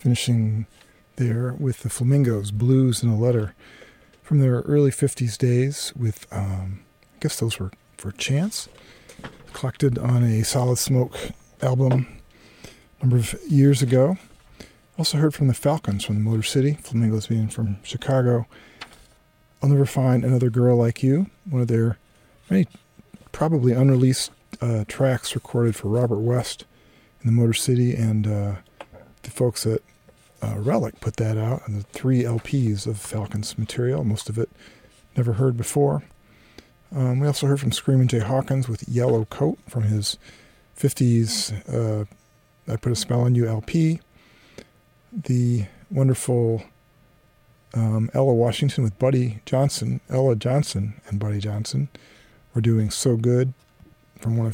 finishing there with the Flamingos, Blues and a Letter, from their early 50s days with, I guess those were for Chance, collected on a Solid Smoke album a number of years ago. Also heard from the Falcons from the Motor City, Flamingos being from Chicago. I'll Never Find Another Girl Like You, one of their many probably unreleased tracks recorded for Robert West in the Motor City, and the folks at Relic put that out on the 3 LPs of Falcons material, most of it never heard before. We also heard from Screamin' Jay Hawkins with Yellow Coat from his 50s I Put a Spell on You LP. The wonderful Ella Washington with Ella Johnson and Buddy Johnson were doing So Good from one of